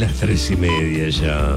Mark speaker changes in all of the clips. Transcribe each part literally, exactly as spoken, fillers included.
Speaker 1: las tres y media ya.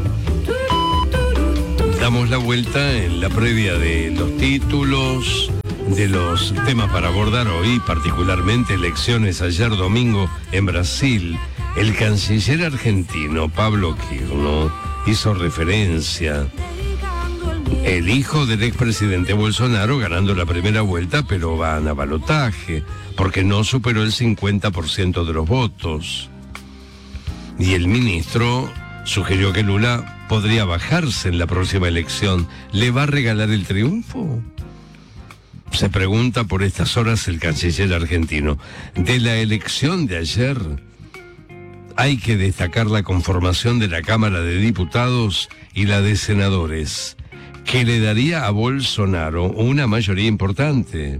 Speaker 1: Damos la vuelta en la previa de los títulos, de los temas para abordar hoy, particularmente elecciones ayer domingo en Brasil. El canciller argentino Pablo Quirno hizo referencia. El hijo del expresidente Bolsonaro ganando la primera vuelta, pero van a balotaje, porque no superó el cincuenta por ciento de los votos. Y el ministro sugirió que Lula podría bajarse en la próxima elección. ¿Le va a regalar el triunfo? Se pregunta por estas horas el canciller argentino. De la elección de ayer, hay que destacar la conformación de la Cámara de Diputados y la de senadores, que le daría a Bolsonaro una mayoría importante.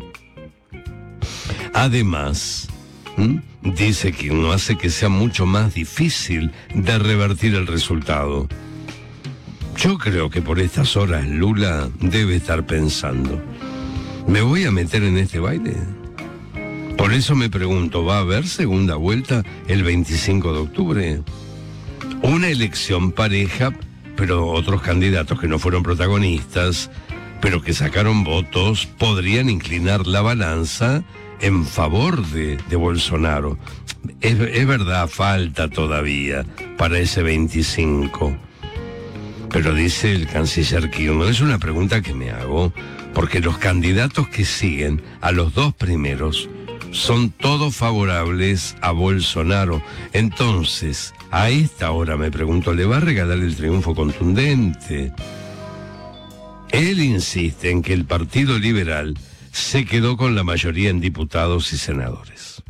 Speaker 1: Además, ¿m? dice que no hace que sea mucho más difícil de revertir el resultado. Yo creo que por estas horas Lula debe estar pensando, ¿me voy a meter en este baile? Por eso me pregunto, ¿va a haber segunda vuelta el veinticinco de octubre? Una elección pareja, pero otros candidatos que no fueron protagonistas, pero que sacaron votos, podrían inclinar la balanza en favor de, de Bolsonaro. Es, es verdad, falta todavía para ese veinticinco. Pero dice el canciller Quirno, es una pregunta que me hago, porque los candidatos que siguen a los dos primeros son todos favorables a Bolsonaro. Entonces, a esta hora me pregunto, ¿le va a regalar el triunfo contundente? Él insiste en que el Partido Liberal se quedó con la mayoría en diputados y senadores.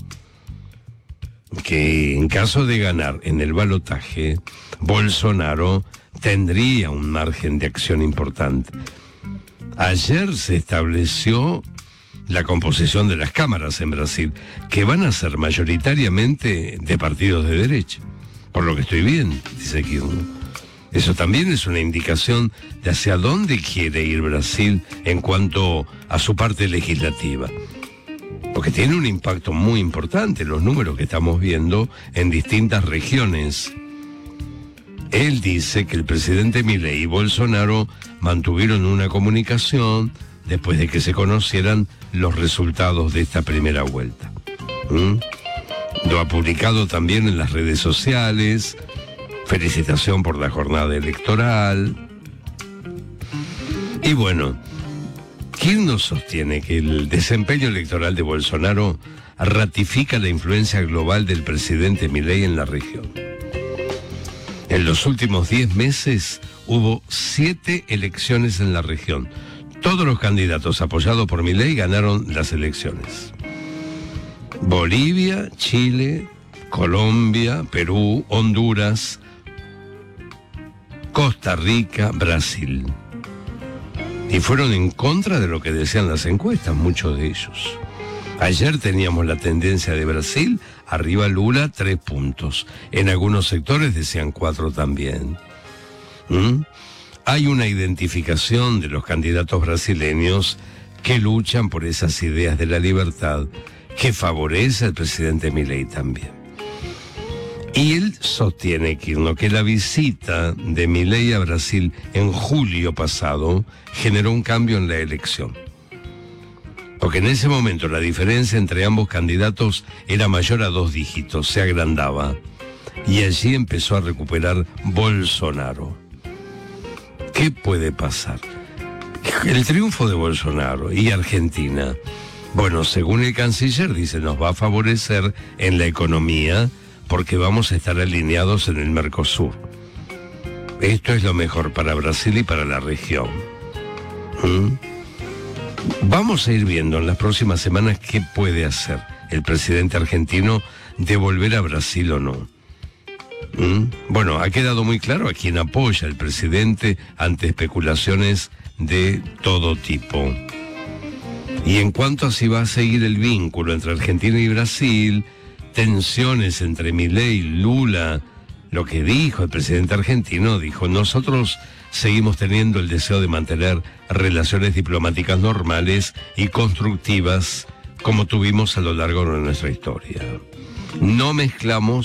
Speaker 1: Que en caso de ganar en el balotaje, Bolsonaro tendría un margen de acción importante. Ayer se estableció la composición de las cámaras en Brasil, que van a ser mayoritariamente de partidos de derecha, por lo que estoy viendo, dice Quirno. Eso también es una indicación de hacia dónde quiere ir Brasil en cuanto a su parte legislativa. Porque tiene un impacto muy importante los números que estamos viendo en distintas regiones. Él dice que el presidente Milei y Bolsonaro mantuvieron una comunicación después de que se conocieran los resultados de esta primera vuelta. ¿Mm? Lo ha publicado también en las redes sociales. Felicitación por la jornada electoral. Y bueno, ¿quién nos sostiene que el desempeño electoral de Bolsonaro ratifica la influencia global del presidente Milei en la región? En los últimos diez meses hubo siete elecciones en la región. Todos los candidatos apoyados por Milei ganaron las elecciones. Bolivia, Chile, Colombia, Perú, Honduras, Costa Rica, Brasil. Y fueron en contra de lo que decían las encuestas, muchos de ellos. Ayer teníamos la tendencia de Brasil, arriba Lula, tres puntos. En algunos sectores decían cuatro también. ¿Mm? Hay una identificación de los candidatos brasileños que luchan por esas ideas de la libertad que favorece al presidente Milei también. Y él sostiene, Quirno, que la visita de Milei a Brasil en julio pasado generó un cambio en la elección. Porque en ese momento la diferencia entre ambos candidatos era mayor a dos dígitos, se agrandaba. Y allí empezó a recuperar Bolsonaro. ¿Qué puede pasar? El triunfo de Bolsonaro y Argentina, bueno, según el canciller, dice, nos va a favorecer en la economía porque vamos a estar alineados en el Mercosur. Esto es lo mejor para Brasil y para la región. ¿Mm? Vamos a ir viendo en las próximas semanas qué puede hacer el presidente argentino de volver a Brasil o no. ¿Mm? Bueno, ha quedado muy claro a quién apoya el presidente ante especulaciones de todo tipo. Y en cuanto a si va a seguir el vínculo entre Argentina y Brasil, tensiones entre Milei y Lula, lo que dijo el presidente argentino, dijo, nosotros seguimos teniendo el deseo de mantener relaciones diplomáticas normales y constructivas como tuvimos a lo largo de nuestra historia. No mezclamos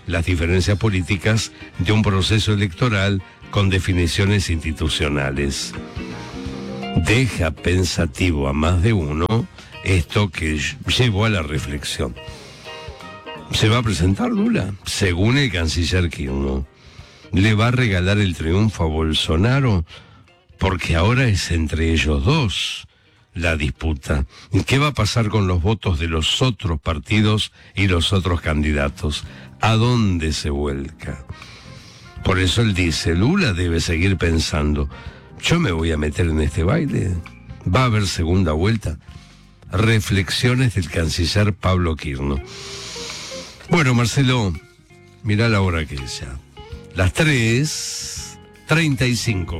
Speaker 1: las diferencias políticas de un proceso electoral con definiciones institucionales. Deja pensativo a más de uno esto que llevó a la reflexión. ¿Se va a presentar Lula? Según el canciller Kirchner, ¿le va a regalar el triunfo a Bolsonaro? Porque ahora es entre ellos dos la disputa. ¿Qué va a pasar con los votos de los otros partidos y los otros candidatos? ¿A dónde se vuelca? Por eso él dice, Lula debe seguir pensando, ¿yo me voy a meter en este baile? ¿Va a haber segunda vuelta? Reflexiones del canciller Pablo Kirchner. Bueno, Marcelo, mirá la hora que es ya. Las tres treinta y cinco.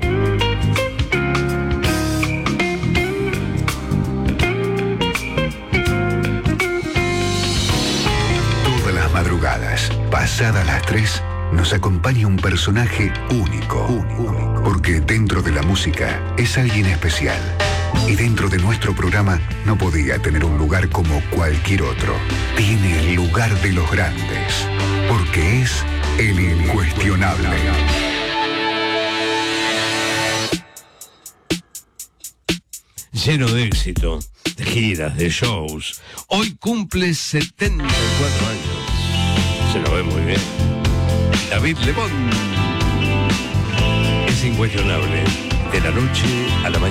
Speaker 2: Todas las madrugadas, pasadas las tres, nos acompaña un personaje único, único, porque dentro de la música es alguien especial. Y dentro de nuestro programa no podía tener un lugar como cualquier otro. Tiene el lugar de los grandes, porque es el incuestionable.
Speaker 1: Lleno de éxito, de giras, de shows. Hoy cumple setenta y cuatro años. Se lo ve muy bien. David Lebón. Es incuestionable. De la noche a la mañana.